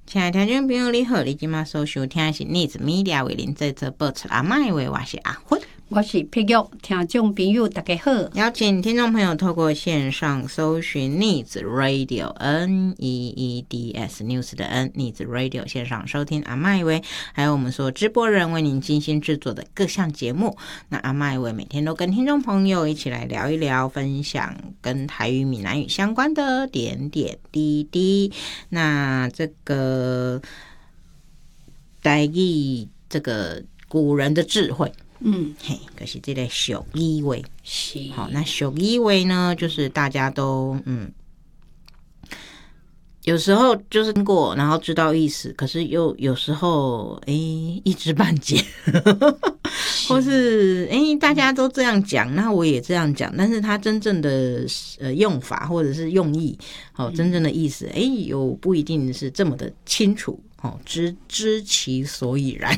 亲爱的听众朋友你好，你今晚所收听的是逆子 media 为您这则播出阿麦的话，我是阿昏， 我是碧玉。听众朋友大家好， 邀请听众朋友透过线上搜寻逆子 radio NEEDS News 的 N 逆子 radio 线上收听阿麦为，还有我们所直播人为您精心制作的各项节目。那阿麦为每天都跟听众朋友一起来聊一聊，分享跟台语闽南语相关的点点滴滴。那这个台语这个古人的智慧，就是这个俗语话。 是好，那俗语话呢，就是大家都有时候就是听过，然后知道意思，可是又有时候一知半解，或是大家都这样讲，那我也这样讲，但是它真正的用法或者是用意，真正的意思，有不一定是这么的清楚，知其所以然。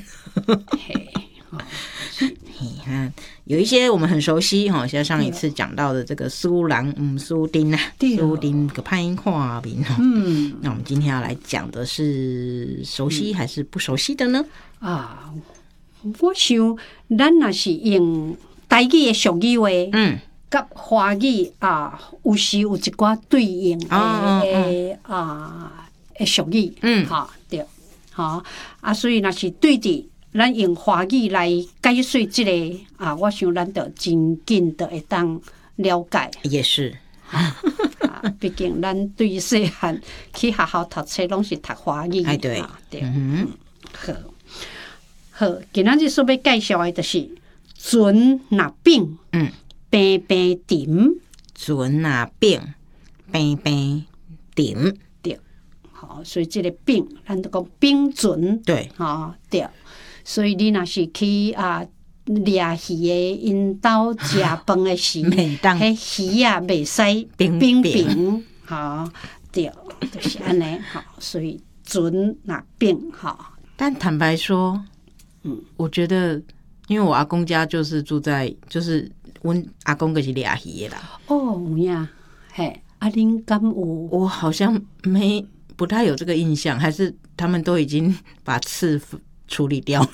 有一些我们很熟悉，像上一次讲到的这个苏人苏丁啊，苏丁个配音画面。那我们今天要来讲的是熟悉还是不熟悉的呢？ 我想咱若是用台语的俗语话，甲华语有时有一寡对应的俗语，对，所以若是对伫咱用华语来解说这个我想咱就真紧就会当了解。 也是， 毕竟咱对细汉去学校读册拢是读华语， 对， 好，今仔日所要介绍的就是船若扁，平平沉， 船若扁，平平沉， 对，好，所以这个扁，咱就讲扁船， 对， 对。所以你若是去掠鱼的因兜食饭的时，迄鱼啊袂使冰冰，对，就是安尼，所以船若扁， 但坦白说，我觉得，因为我阿公家就是住在，就是阮阿公就是掠鱼的啦。 有呀，恁敢有？ 我好像不太有这个印象，还是他们都已经把刺处理掉。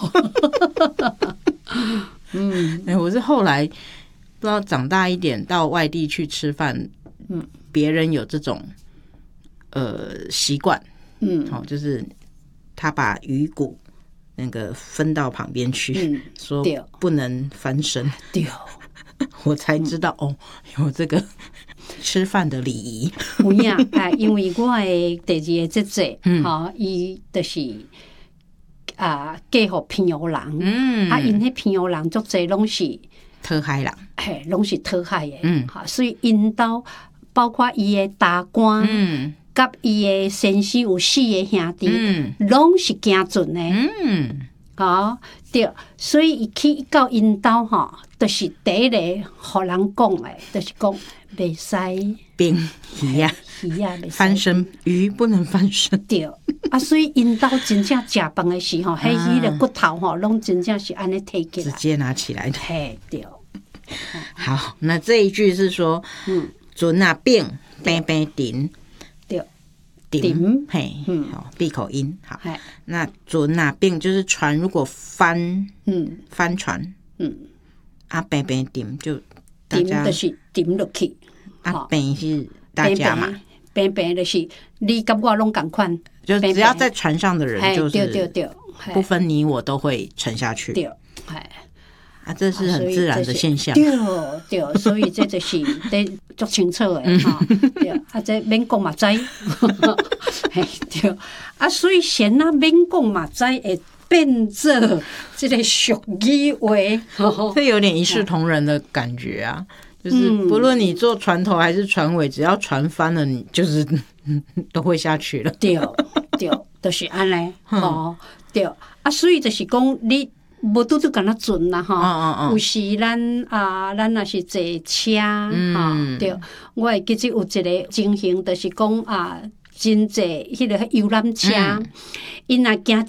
我是后来不知道长大一点到外地去吃饭，别人有这种习惯，就是他把鱼骨那个分到旁边去，说不能翻身， 对， 我才知道有这个吃饭的礼仪。 有影因为我的第二个姐姐，伊就是嫁互平遥人，因迄平遥人足侪拢是讨海人， 拢是讨海的，所以因兜包括伊的大官，甲伊的先生有4个兄弟，拢是行船的，对，所以伊去到因兜就是第一个互人讲的，就是讲袂使冰鱼啊，翻身鱼不能翻身， 对。所以因兜真正食饭的时候，迄个骨头拢真正是安尼摕起来， 直接拿起来的。 对。 好，那这一句是说，船若扁，平平沉， 对， 沉，闭口音。好，那船若扁就是船如果翻船，平平沉就大家就是沉落去， 平是大家嘛。 平平就是你跟我拢同款， 就只要在船上的人，就是对， 不分你我都会沉下去。 对， 这是很自然的现象。 对，所以这就是得足清楚的对，这免讲嘛知，对，所以先免讲嘛知会变做这个俗语话， 这有点一视同仁的感觉啊。就是不论你坐船头还是船尾，只要船翻了，你就是都会下去了。 对，就是安尼。对，所以就是讲你无拄拄敢若船啦，有时咱若是坐车，对，我会记得有一个情形，就是讲真济迄个游览车，因若行